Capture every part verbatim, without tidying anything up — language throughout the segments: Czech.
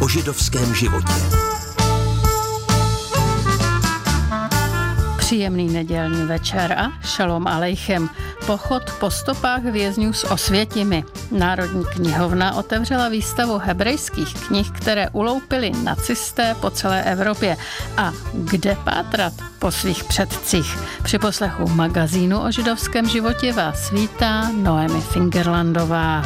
židovském životě. Příjemný nedělní večer a šalom alejchem. Pochod po stopách vězňů z Osvětimi. Národní knihovna otevřela výstavu hebrejských knih, které uloupili nacisté po celé Evropě. A kde pátrat po svých předcích? Při poslechu magazínu o židovském životě vás vítá Noemi Fingerlandová.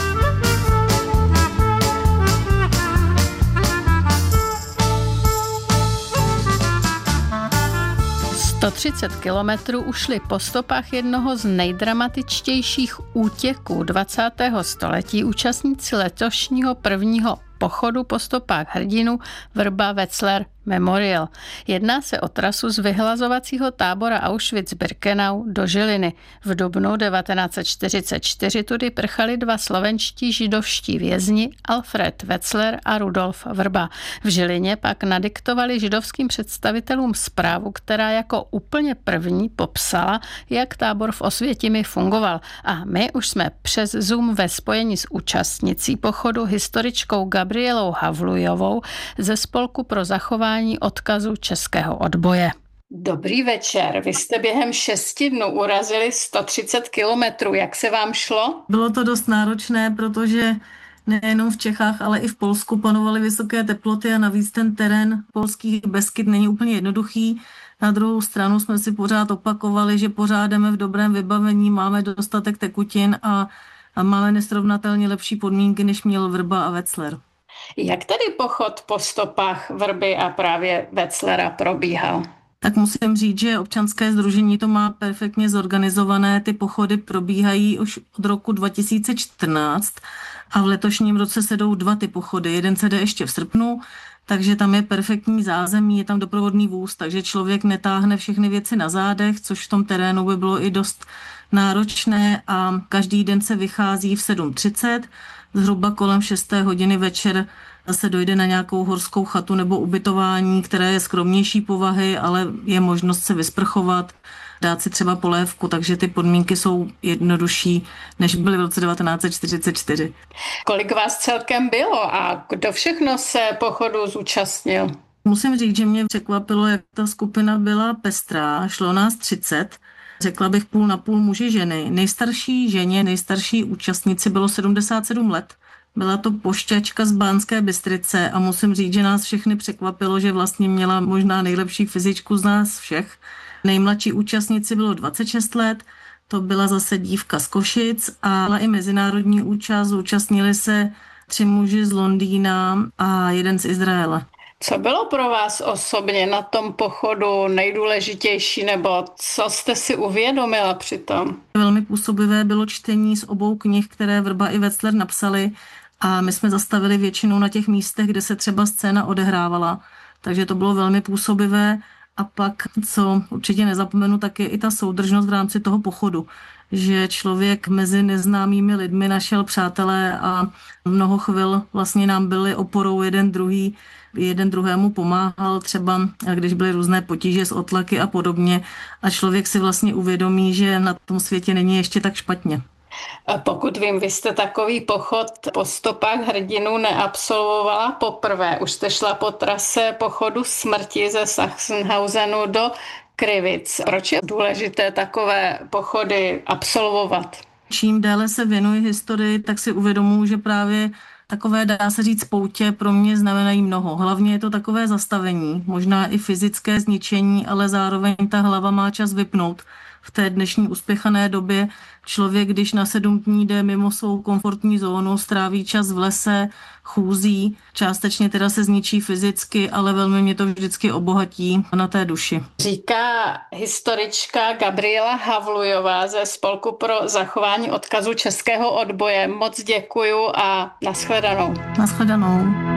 sto třicet kilometrů ušli po stopách jednoho z nejdramatičtějších útěků dvacátého století účastníci letošního prvního pochodu po stopách hrdinů Vrba Wetzlar Memorial. Jedná se o trasu z vyhlazovacího tábora Auschwitz-Birkenau do Žiliny. V dubnu devatenáct set čtyřicet čtyři tudy prchali dva slovenští židovští vězni Alfred Wetzler a Rudolf Vrba. V Žilině pak nadiktovali židovským představitelům zprávu, která jako úplně první popsala, jak tábor v Osvětimi fungoval. A my už jsme přes Zoom ve spojení s účastnicí pochodu historičkou Gabrielou Havlujovou ze Spolku pro zachování odkazu českého odboje. Dobrý večer. Vy jste během šesti dnů urazili sto třicet kilometrů. Jak se vám šlo? Bylo to dost náročné, protože nejenom v Čechách, ale i v Polsku panovaly vysoké teploty a navíc ten terén polských Beskyd není úplně jednoduchý. Na druhou stranu jsme si pořád opakovali, že pořád jdeme v dobrém vybavení, máme dostatek tekutin a, a máme nesrovnatelně lepší podmínky, než měl Vrba a Wetzler. Jak tedy pochod po stopách Vrby a právě Wetzlera probíhal? Tak musím říct, že občanské sdružení to má perfektně zorganizované. Ty pochody probíhají už od roku dva tisíce čtrnáct a v letošním roce se jdou dva ty pochody. Jeden se jde ještě v srpnu, takže tam je perfektní zázemí, je tam doprovodný vůz, takže člověk netáhne všechny věci na zádech, což v tom terénu by bylo i dost náročné a každý den se vychází v sedm třicet. Zhruba kolem šesté hodiny večer se dojde na nějakou horskou chatu nebo ubytování, které je skromnější povahy, ale je možnost se vysprchovat, dát si třeba polévku, takže ty podmínky jsou jednodušší, než byly v roce devatenáct set čtyřicet čtyři. Kolik vás celkem bylo a kdo všechno se pochodu zúčastnil? Musím říct, že mě překvapilo, jak ta skupina byla pestrá, šlo nás třicet. Řekla bych půl na půl muži ženy. Nejstarší ženě, nejstarší účastnici bylo sedmdesát sedm let. Byla to pošťačka z Banské Bystrice a musím říct, že nás všechny překvapilo, že vlastně měla možná nejlepší fyzičku z nás všech. Nejmladší účastnici bylo dvacet šest let, to byla zase dívka z Košic a byla i mezinárodní účast, zúčastnili se tři muži z Londýna a jeden z Izraele. Co bylo pro vás osobně na tom pochodu nejdůležitější, nebo co jste si uvědomila při tom? Velmi působivé bylo čtení z obou knih, které Vrba i Wetzler napsali a my jsme zastavili většinou na těch místech, kde se třeba scéna odehrávala, takže to bylo velmi působivé. A pak, co určitě nezapomenu, tak je i ta soudržnost v rámci toho pochodu, že člověk mezi neznámými lidmi našel přátelé a mnoho chvil vlastně nám byli oporou jeden druhý, jeden druhému pomáhal, třeba když byly různé potíže s otlaky a podobně a člověk si vlastně uvědomí, že na tom světě není ještě tak špatně. Pokud vím, vy jste takový pochod po stopách hrdinů neabsolvovala poprvé. Už jste šla po trase pochodu smrti ze Sachsenhausenu do Krivic. Proč je důležité takové pochody absolvovat? Čím déle se věnuji historii, tak si uvědomuji, že právě takové, dá se říct, poutě pro mě znamenají mnoho. Hlavně je to takové zastavení, možná i fyzické zničení, ale zároveň ta hlava má čas vypnout. V té dnešní uspěchané době člověk, když na sedm dní jde mimo svou komfortní zónu, stráví čas v lese, chůzí, částečně teda se zničí fyzicky, ale velmi mě to vždycky obohatí na té duši. Říká historička Gabriela Havlujová ze Spolku pro zachování odkazu českého odboje. Moc děkuju a nashledanou. Nashledanou.